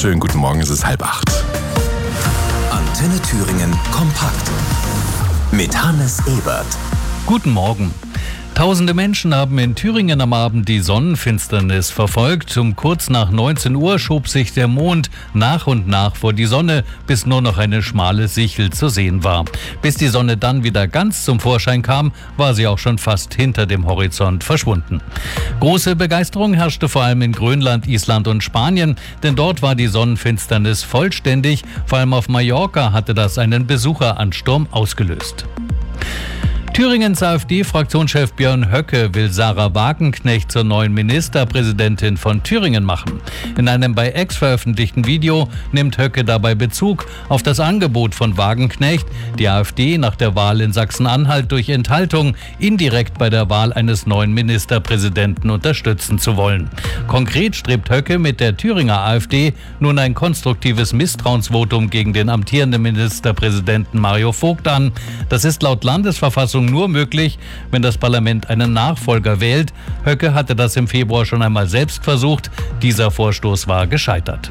Schönen guten Morgen, es ist 7:30. Antenne Thüringen kompakt mit Hannes Ebert. Guten Morgen. Tausende Menschen haben in Thüringen am Abend die Sonnenfinsternis verfolgt. Um kurz nach 19 Uhr schob sich der Mond nach und nach vor die Sonne, bis nur noch eine schmale Sichel zu sehen war. Bis die Sonne dann wieder ganz zum Vorschein kam, war sie auch schon fast hinter dem Horizont verschwunden. Große Begeisterung herrschte vor allem in Grönland, Island und Spanien, denn dort war die Sonnenfinsternis vollständig. Vor allem auf Mallorca hatte das einen Besucheransturm ausgelöst. Thüringens AfD-Fraktionschef Björn Höcke will Sarah Wagenknecht zur neuen Ministerpräsidentin von Thüringen machen. In einem bei X veröffentlichten Video nimmt Höcke dabei Bezug auf das Angebot von Wagenknecht, die AfD nach der Wahl in Sachsen-Anhalt durch Enthaltung indirekt bei der Wahl eines neuen Ministerpräsidenten unterstützen zu wollen. Konkret strebt Höcke mit der Thüringer AfD nun ein konstruktives Misstrauensvotum gegen den amtierenden Ministerpräsidenten Mario Vogt an. Das ist laut Landesverfassung nur möglich, wenn das Parlament einen Nachfolger wählt. Höcke hatte das im Februar schon einmal selbst versucht. Dieser Vorstoß war gescheitert.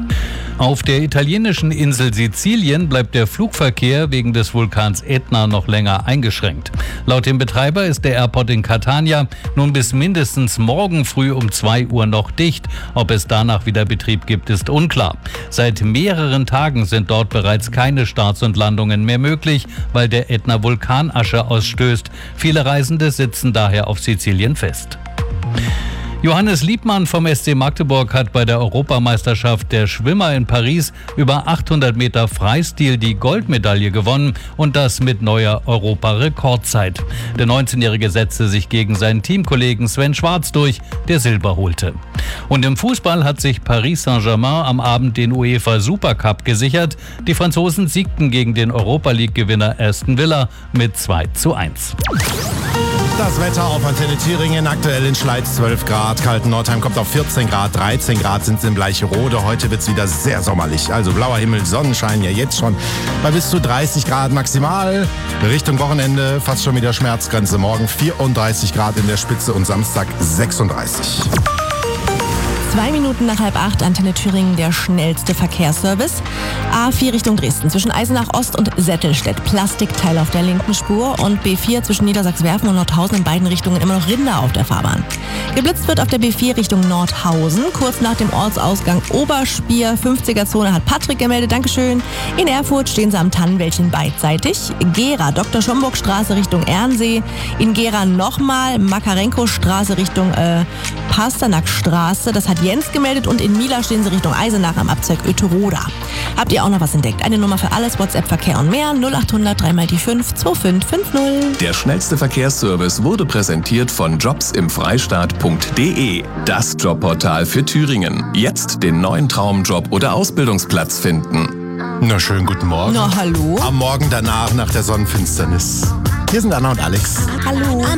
Auf der italienischen Insel Sizilien bleibt der Flugverkehr wegen des Vulkans Ätna noch länger eingeschränkt. Laut dem Betreiber ist der Airport in Catania nun bis mindestens morgen früh um 2 Uhr noch dicht. Ob es danach wieder Betrieb gibt, ist unklar. Seit mehreren Tagen sind dort bereits keine Starts und Landungen mehr möglich, weil der Ätna Vulkanasche ausstößt. Viele Reisende sitzen daher auf Sizilien fest. Johannes Liebmann vom SC Magdeburg hat bei der Europameisterschaft der Schwimmer in Paris über 800 Meter Freistil die Goldmedaille gewonnen und das mit neuer Europarekordzeit. Der 19-Jährige setzte sich gegen seinen Teamkollegen Sven Schwarz durch, der Silber holte. Und im Fußball hat sich Paris Saint-Germain am Abend den UEFA Supercup gesichert. Die Franzosen siegten gegen den Europa-League-Gewinner Aston Villa mit 2:1. Das Wetter auf Antenne Thüringen, aktuell in Schleiz 12 Grad, Kalten-Nordheim kommt auf 14 Grad, 13 Grad sind es in Bleicherode. Heute wird es wieder sehr sommerlich, also blauer Himmel, Sonnenschein ja jetzt schon bei bis zu 30 Grad maximal. Richtung Wochenende fast schon wieder Schmerzgrenze, morgen 34 Grad in der Spitze und Samstag 36. 2 Minuten nach 7:30, Antenne Thüringen, der schnellste Verkehrsservice. A4 Richtung Dresden, zwischen Eisenach Ost und Sättelstedt. Plastikteil auf der linken Spur. Und B4 zwischen Niedersachswerfen und Nordhausen in beiden Richtungen immer noch Rinder auf der Fahrbahn. Geblitzt wird auf der B4 Richtung Nordhausen. Kurz nach dem Ortsausgang Oberspier, 50er-Zone, hat Patrick gemeldet. Dankeschön. In Erfurt stehen sie am Tannenwäldchen beidseitig. Gera, Dr. Schomburg-Straße Richtung Ernsee. In Gera nochmal Makarenko-Straße Richtung Pasternak-Straße. Das hat Jens gemeldet. Und in Mila stehen sie Richtung Eisenach am Abzweig Oeteroda. Habt ihr auch noch was entdeckt? Eine Nummer für alles, WhatsApp, Verkehr und mehr, 0800 3x5 2550. Der schnellste Verkehrsservice wurde präsentiert von jobsimfreistaat.de. Das Jobportal für Thüringen. Jetzt den neuen Traumjob oder Ausbildungsplatz finden. Na, schönen guten Morgen. Na, hallo. Am Morgen danach, nach der Sonnenfinsternis. Hier sind Anna und Alex. Hallo.